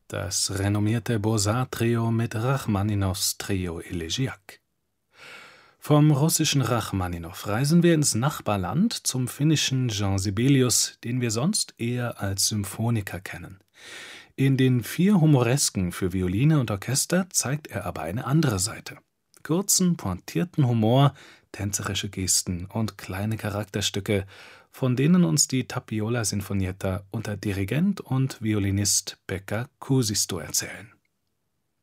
das renommierte Beaux-Arts-Trio mit Rachmaninows Trio Elegiac. Vom russischen Rachmaninow reisen wir ins Nachbarland zum finnischen Jean Sibelius, den wir sonst eher als Symphoniker kennen. In den 4 Humoresken für Violine und Orchester zeigt er aber eine andere Seite. Kurzen, pointierten Humor, tänzerische Gesten und kleine Charakterstücke, von denen uns die Tapiola Sinfonietta unter Dirigent und Violinist Pekka Kuusisto erzählen.